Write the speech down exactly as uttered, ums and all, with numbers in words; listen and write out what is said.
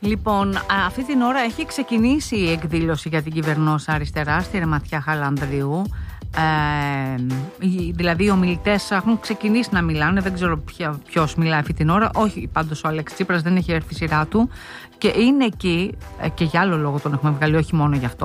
Λοιπόν, αυτή την ώρα έχει ξεκινήσει η εκδήλωση για την κυβερνόσα αριστερά στη Ρεματιά Χαλανδρίου. Ε, δηλαδή οι ομιλητές έχουν ξεκινήσει να μιλάνε. Δεν ξέρω ποιος μιλάει αυτή την ώρα. Όχι, πάντως ο Αλέξης Τσίπρας δεν έχει έρθει η σειρά του. Και είναι εκεί, και για άλλο λόγο τον έχουμε βγάλει, όχι μόνο γι' αυτό.